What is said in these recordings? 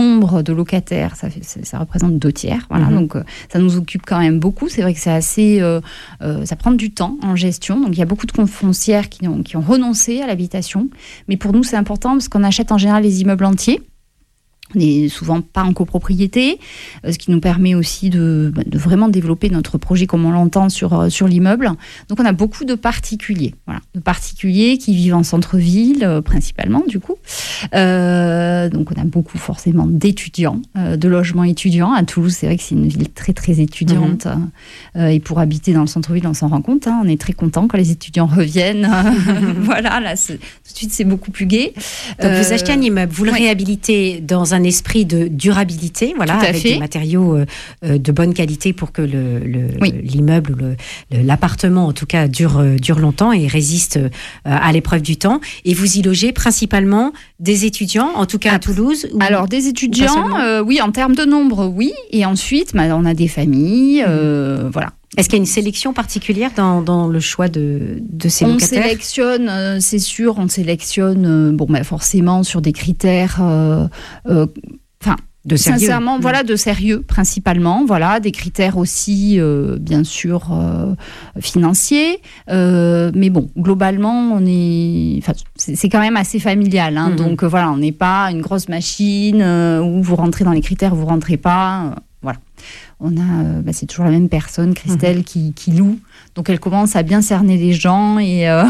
nombre de locataires, ça représente 2/3. Voilà, donc ça nous occupe quand même beaucoup. C'est vrai que c'est assez, ça prend du temps en gestion. Donc il y a beaucoup de foncières qui ont renoncé à l'habitation. Mais pour nous, c'est important parce qu'on achète en général les immeubles entiers. On n'est souvent pas en copropriété, ce qui nous permet aussi de vraiment développer notre projet comme on l'entend sur l'immeuble. Donc on a beaucoup de particuliers, de particuliers qui vivent en centre-ville principalement du coup. Donc on a beaucoup forcément d'étudiants, de logements étudiants. À Toulouse, c'est vrai que c'est une ville très très étudiante. Et pour habiter dans le centre-ville, on s'en rend compte. On est très content quand les étudiants reviennent. Voilà, là tout de suite c'est beaucoup plus gai. Donc vous achetez un immeuble, vous le réhabilitez dans un esprit de durabilité, avec des matériaux de bonne qualité pour que l'immeuble ou l'appartement en tout cas dure longtemps et résiste à l'épreuve du temps. Et vous y logez principalement des étudiants, en tout cas à Toulouse. Alors des étudiants, oui, en termes de nombre, oui. Et ensuite, on a des familles, voilà. Est-ce qu'il y a une sélection particulière dans le choix de ces locataires ? On sélectionne, c'est sûr, sélectionne forcément sur des critères... de sérieux. Sincèrement, de sérieux principalement, des critères aussi bien sûr financiers, mais bon, globalement c'est quand même assez familial, donc on n'est pas une grosse machine où vous rentrez dans les critères, vous rentrez pas, voilà. On a, c'est toujours la même personne, Christelle, qui loue. Donc, elle commence à bien cerner les gens et à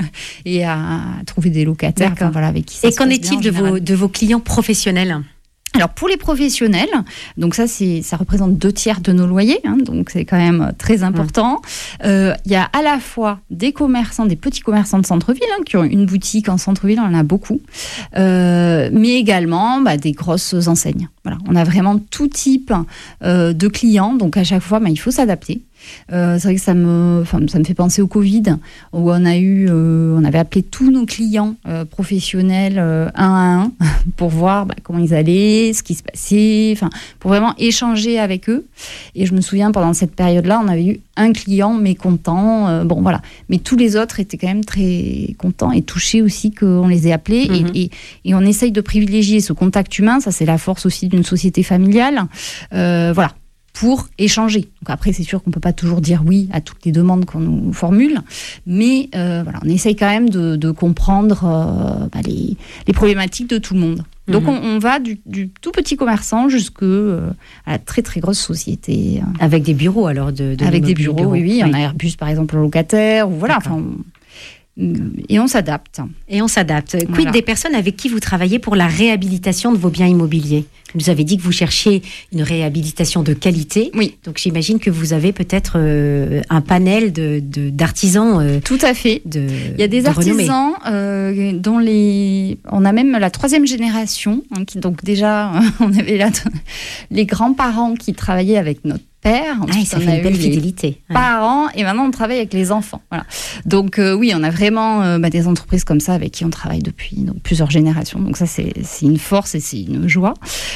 trouver des locataires avec qui ça se passe bien. Et qu'en est-il de vos clients professionnels ? Alors pour les professionnels, donc ça représente 2/3 de nos loyers, donc c'est quand même très important. Il y a à la fois des commerçants, des petits commerçants de centre-ville qui ont une boutique en centre-ville, on en a beaucoup, mais également des grosses enseignes. Voilà, on a vraiment tout type de clients, donc à chaque fois il faut s'adapter. C'est vrai que ça me fait penser au Covid où on avait appelé tous nos clients professionnels un à un pour voir comment ils allaient, ce qui se passait, pour vraiment échanger avec eux. Et je me souviens pendant cette période-là, on avait eu un client mécontent, mais tous les autres étaient quand même très contents et touchés aussi qu'on les ait appelés. Et on essaye de privilégier ce contact humain, ça c'est la force aussi d'une société familiale. Pour échanger. Donc après, c'est sûr qu'on ne peut pas toujours dire oui à toutes les demandes qu'on nous formule, mais on essaye quand même de comprendre les problématiques de tout le monde. Donc on va du tout petit commerçant jusqu'à la très très grosse société. Avec des bureaux alors avec des bureaux, oui. On a Airbus par exemple locataire, ou et on s'adapte. Quid des personnes avec qui vous travaillez pour la réhabilitation de vos biens immobiliers ? Vous nous avez dit que vous cherchiez une réhabilitation de qualité. Oui. Donc j'imagine que vous avez peut-être un panel d'artisans. Tout à fait. Il y a des artisans dont on a même la 3e génération. Donc déjà, on avait les grands-parents qui travaillaient avec notre père. Ça fait une belle fidélité. Parents, et maintenant on travaille avec les enfants. Voilà. Donc oui, on a vraiment des entreprises comme ça avec qui on travaille depuis plusieurs générations. Donc ça c'est une force et c'est une joie.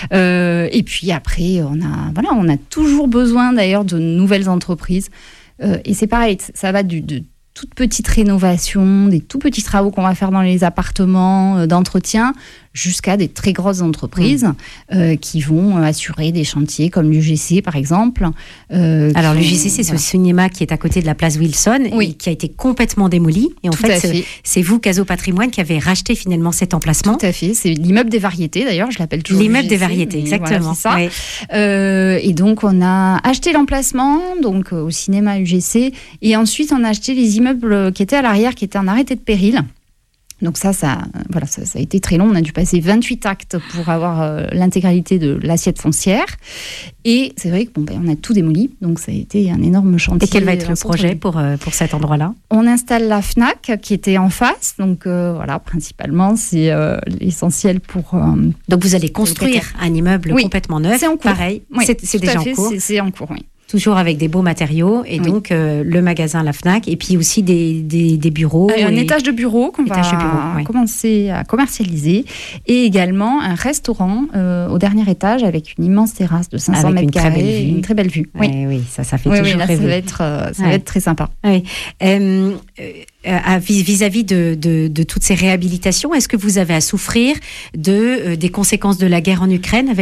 Et puis après on a toujours besoin d'ailleurs de nouvelles entreprises. Et c'est pareil, ça va de toute petite rénovation, des tout petits travaux qu'on va faire dans les appartements d'entretien, jusqu'à des très grosses entreprises qui vont assurer des chantiers comme l'UGC par exemple. Alors l'UGC, c'est ce cinéma qui est à côté de la place Wilson et qui a été complètement démoli. Et en fait, c'est vous, Caso Patrimoine, qui avez racheté finalement cet emplacement. Tout à fait, c'est l'immeuble des variétés d'ailleurs, je l'appelle toujours l'immeuble l'UGC, des variétés, exactement. Voilà, c'est ça. Et donc on a acheté l'emplacement au cinéma UGC, et ensuite on a acheté les immeubles qui étaient à l'arrière, qui étaient en arrêté de péril. Donc ça a été très long. On a dû passer 28 actes pour avoir l'intégralité de l'assiette foncière. Et c'est vrai qu'on a tout démoli. Donc ça a été un énorme chantier. Et quel va être le projet pour cet endroit-là ? On installe la Fnac qui était en face. Donc principalement, c'est l'essentiel pour... Donc vous allez construire un immeuble complètement neuf. C'est en cours. Pareil, oui, c'est déjà en cours. C'est en cours, oui. Toujours avec des beaux matériaux, et donc le magasin La Fnac, et puis aussi des bureaux. Un étage de bureau qu'on va commencer à commercialiser, et également un restaurant au dernier étage avec une immense terrasse de 500 mètres carrés, une très belle vue. Oui, ça fait toujours là, rêver. Ça va être très sympa. Oui. Vis-à-vis de toutes ces réhabilitations, est-ce que vous avez à souffrir des conséquences de la guerre en Ukraine